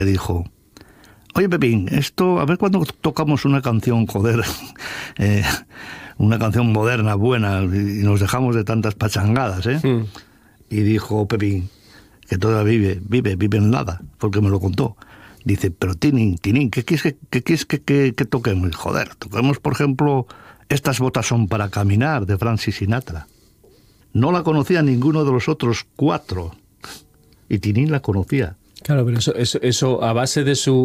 Le dijo: oye, Pepín, esto, a ver cuándo tocamos una canción, joder, una canción moderna, buena, y nos dejamos de tantas pachangadas, ¿eh? Y dijo Pepín, que todavía vive en nada, porque me lo contó. Dice: pero Tinin, ¿qué quieres que toquemos? Joder, toquemos, por ejemplo, Estas botas son para caminar, de Francis Sinatra. No la conocía ninguno de los otros 4, y Tinin la conocía. Claro, pero eso a base de su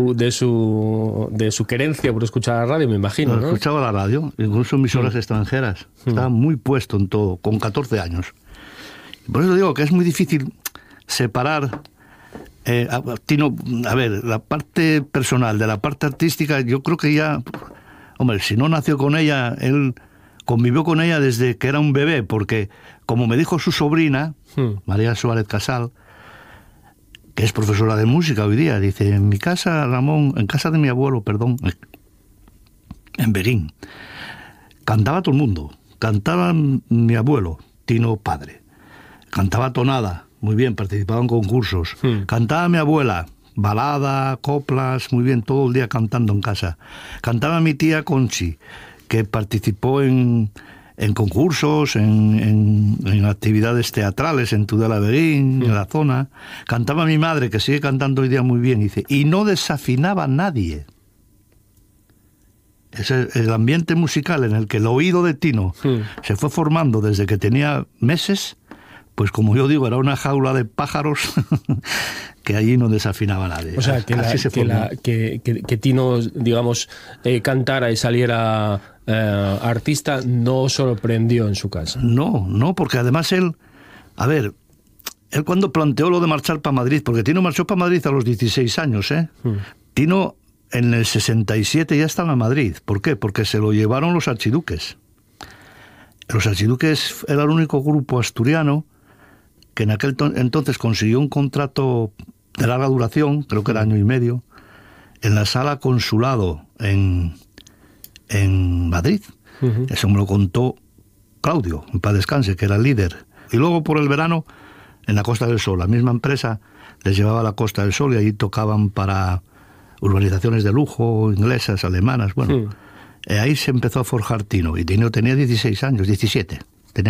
querencia por escuchar la radio, me imagino, ¿no? Escuchaba la radio, incluso emisoras extranjeras. Estaba muy puesto en todo, con 14 años. Por eso digo que es muy difícil separar, Tino, a ver, la parte personal de la parte artística. Yo creo que ya, hombre, si no nació con ella, él convivió con ella desde que era un bebé, porque, como me dijo su sobrina, María Suárez Casal, que es profesora de música hoy día, dice: en mi casa, Ramón, en casa de mi abuelo, en Beguín, cantaba todo el mundo. Cantaba mi abuelo, Tino padre. Cantaba tonada, muy bien, participaba en concursos. Cantaba mi abuela, balada, coplas, muy bien, todo el día cantando en casa. Cantaba mi tía Conchi, que participó en concursos, en actividades teatrales en Tudela Beguín, en la zona. Cantaba mi madre, que sigue cantando hoy día muy bien, dice, y no desafinaba a nadie. Es el ambiente musical en el que el oído de Tino se fue formando desde que tenía meses, pues como yo digo, era una jaula de pájaros que allí no desafinaba a nadie. O sea, que Tino, digamos, cantara y saliera artista no sorprendió en su casa. No, porque además él cuando planteó lo de marchar para Madrid, porque Tino marchó para Madrid a los 16 años, Tino en el 67 ya estaba en Madrid. ¿Por qué? Porque se lo llevaron los Archiduques. Los Archiduques era el único grupo asturiano que en aquel entonces consiguió un contrato de larga duración, creo que era año y medio, en la Sala Consulado en Madrid. Eso me lo contó Claudio, en paz descanse, que era el líder. Y luego por el verano, en la Costa del Sol, la misma empresa les llevaba a la Costa del Sol y allí tocaban para urbanizaciones de lujo, inglesas, alemanas, bueno. Ahí se empezó a forjar Tino, y Tino tenía 17.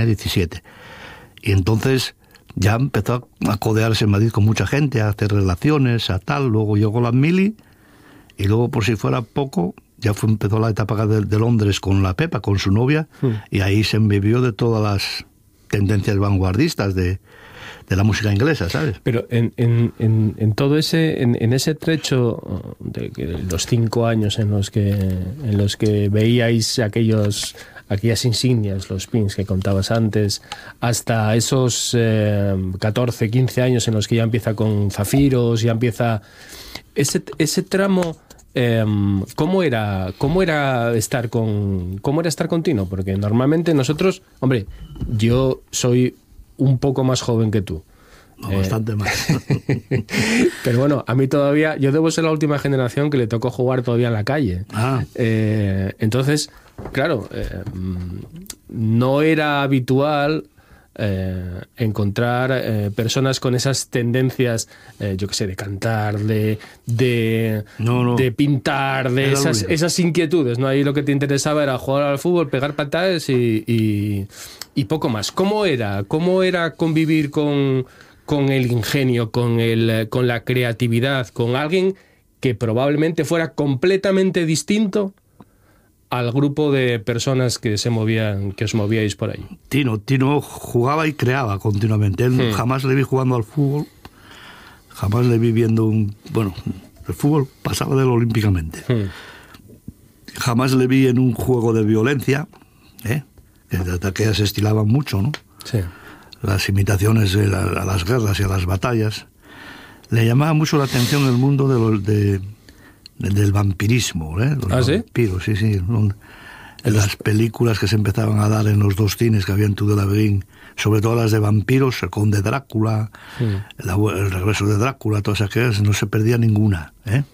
Y entonces ya empezó a codearse en Madrid con mucha gente, a hacer relaciones, a tal. Luego llegó la Mili, y luego, por si fuera poco, empezó la etapa de Londres con la Pepa, con su novia, y ahí se embebió de todas las tendencias vanguardistas de la música inglesa, ¿sabes? Pero en todo ese trecho de los 5 años en los que veíais aquellas insignias, los pins que contabas antes, hasta esos 14, 15 años en los que ya empieza con Zafiros, ya empieza ese tramo. ¿Cómo era estar con Tino? Porque normalmente nosotros, hombre, yo soy un poco más joven que tú. No, bastante más. Pero bueno, a mí todavía, yo debo ser la última generación que le tocó jugar todavía en la calle. Entonces, claro, no era habitual encontrar personas con esas tendencias, yo qué sé, de cantar, de pintar, de esas inquietudes, ¿no? Ahí lo que te interesaba era jugar al fútbol, pegar patadas y poco más. ¿Cómo era convivir con el ingenio, con la creatividad, con alguien que probablemente fuera completamente distinto al grupo de personas que os movíais por ahí? Tino jugaba y creaba continuamente. Él jamás le vi jugando al fútbol, jamás le vi viendo el fútbol pasaba de él olímpicamente. Jamás le vi en un juego de violencia, que de aquellas se estilaban mucho, ¿no? Sí. Las imitaciones a las guerras y a las batallas. Le llamaba mucho la atención el mundo del vampirismo, los vampiros, sí. En las películas que se empezaban a dar en los 2 cines que había en Tudela Beguín, sobre todo las de vampiros, el Conde Drácula, el regreso de Drácula, todas aquellas, no se perdía ninguna.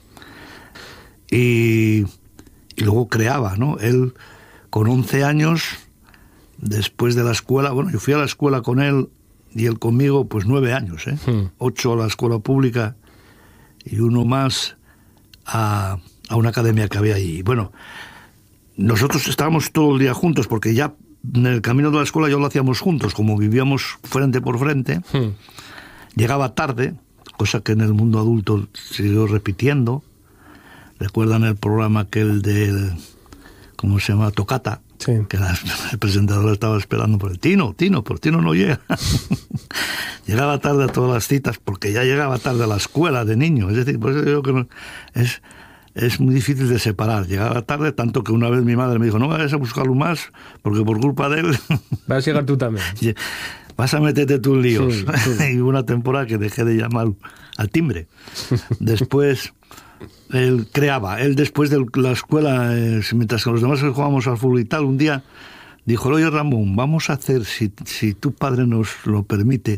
Y luego creaba, ¿no? Él, con 11 años, después de la escuela, yo fui a la escuela con él y él conmigo, pues 9 años, 8 a la escuela pública y uno más a una academia que había allí. Bueno, nosotros estábamos todo el día juntos, porque ya en el camino de la escuela ya lo hacíamos juntos, como vivíamos frente por frente. Llegaba tarde, cosa que en el mundo adulto siguió repitiendo. ¿Recuerdan el programa aquel de, ¿cómo se llama? Tocata. Sí. Que el presentador estaba esperando por el Tino no llega. Llegaba tarde a todas las citas, porque ya llegaba tarde a la escuela de niño. Es decir, por eso digo que es muy difícil de separar. Llegaba tarde, tanto que una vez mi madre me dijo, no vayas a buscarlo más, porque por culpa de él vas a llegar tú también. Vas a meterte tú en líos. Sí. Y una temporada que dejé de llamar al timbre. Después él creaba. Él, después de la escuela, mientras que los demás jugábamos al fútbol y tal, un día dijo, oye Ramón, vamos a hacer, si tu padre nos lo permite,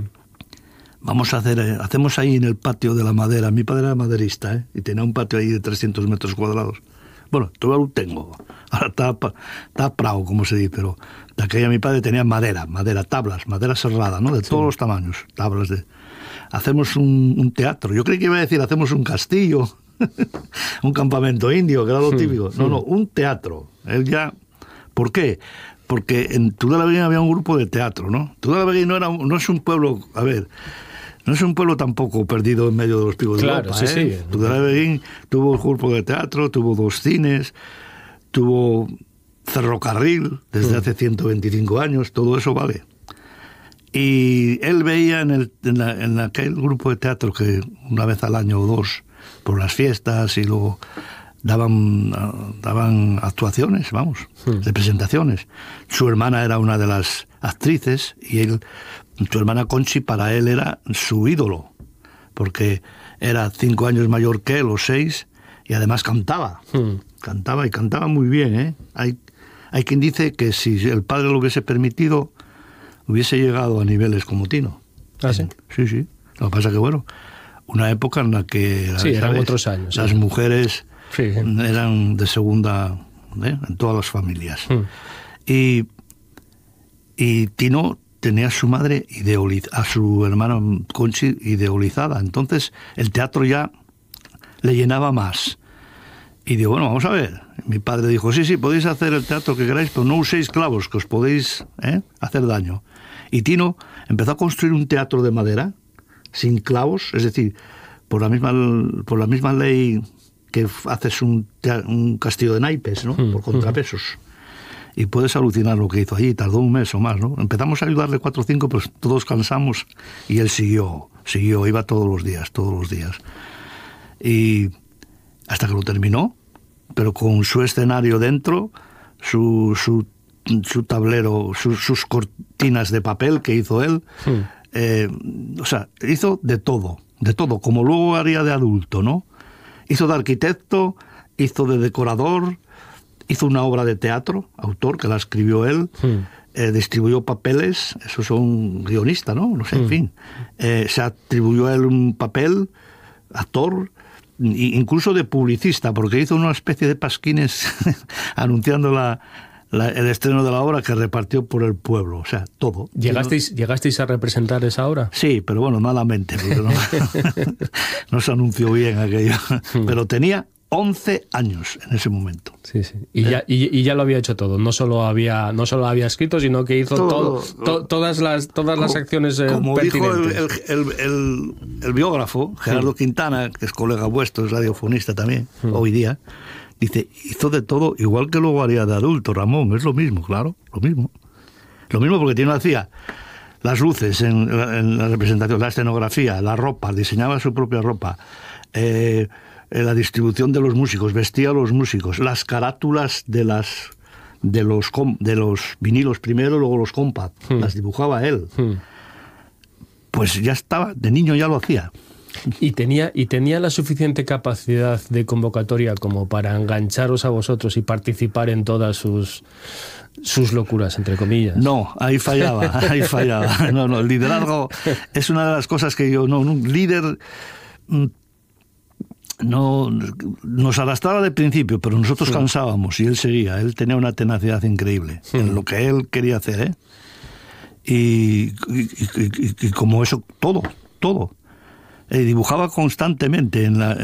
hacemos ahí en el patio de la madera. Mi padre era maderista, y tenía un patio ahí de 300 metros cuadrados. Bueno, todavía lo tengo. Ahora está prado, como se dice, pero de aquella mi padre tenía madera, tablas, madera serrada, ¿no? De todos los tamaños, tablas de... Hacemos un teatro. Yo creí que iba a decir, hacemos un castillo, un campamento indio, que era lo típico. No, un teatro. Él ya... ¿Por qué? Porque en Tudela-Beguín había un grupo de teatro, ¿no? Tudela-Beguín no es un pueblo... A ver... No es un pueblo tampoco perdido en medio de los picos de Europa. Sí, sí. Tudela-Beguín tuvo un grupo de teatro, tuvo 2 cines, tuvo ferrocarril desde hace 125 años, todo eso vale. Y él veía en aquel grupo de teatro que una vez al año o 2, por las fiestas, y luego daban actuaciones, representaciones. Su hermana era una de las actrices, y su hermana Conchi para él era su ídolo, porque era 5 años mayor que él, o 6, y además cantaba. Cantaba, y cantaba muy bien, ¿eh? Hay quien dice que si el padre lo hubiese permitido, hubiese llegado a niveles como Tino. ¿Ah, sí? Sí. Lo que pasa que, bueno, una época en la que... eran otros años. Las mujeres eran de segunda, en todas las familias. Y Tino tenía a su madre a su hermana Conchi idealizada. Entonces el teatro ya le llenaba más. Y digo, bueno, vamos a ver. Mi padre dijo, sí, podéis hacer el teatro que queráis, pero no uséis clavos, que os podéis hacer daño. Y Tino empezó a construir un teatro de madera, sin clavos, es decir, por la misma ley que haces un castillo de naipes, ¿no? Por contrapesos. Y puedes alucinar lo que hizo allí. Tardó un mes o más, ¿no? Empezamos a ayudarle 4 o 5, pues todos cansamos, y él siguió, iba todos los días. Y hasta que lo terminó, pero con su escenario dentro, su tablero, sus cortinas de papel que hizo él. Hizo de todo, como luego haría de adulto, ¿no? Hizo de arquitecto, hizo de decorador, hizo una obra de teatro, autor, que la escribió él, distribuyó papeles, eso es un guionista, ¿no? No sé, en fin. Se atribuyó a él un papel, actor, incluso de publicista, porque hizo una especie de pasquines anunciando el estreno de la obra, que repartió por el pueblo, o sea, todo. ¿Llegasteis a representar esa obra? Sí, pero bueno, malamente, porque no se anunció bien aquello. Pero tenía 11 años en ese momento. Sí. Y ya lo había hecho todo. No solo había escrito, sino que hizo todas las acciones como pertinentes. Dijo el biógrafo, Gerardo Quintana, que es colega vuestro, es radiofonista también, hoy día, dice, hizo de todo, igual que luego haría de adulto, Ramón. Es lo mismo, claro, lo mismo. Lo mismo, porque Tino hacía las luces en la representación, la escenografía, la ropa, diseñaba su propia ropa, la distribución de los músicos, vestía a los músicos, las carátulas de los vinilos primero, luego los compact, las dibujaba él. Pues ya estaba, de niño ya lo hacía. ¿Y tenía la suficiente capacidad de convocatoria como para engancharos a vosotros y participar en todas sus locuras, entre comillas? No, ahí fallaba. No, el liderazgo es una de las cosas que un líder no nos arrastraba de principio, pero nosotros cansábamos y él seguía. Él tenía una tenacidad increíble en lo que él quería hacer, y como eso, todo. dibujaba constantemente en